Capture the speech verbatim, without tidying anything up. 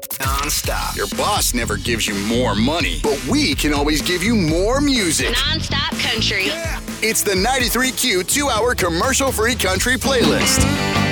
Non-stop. Your boss never gives you more money, but we can always give you more music. Non-stop country. It's the ninety-three Q two-hour commercial-free country playlist.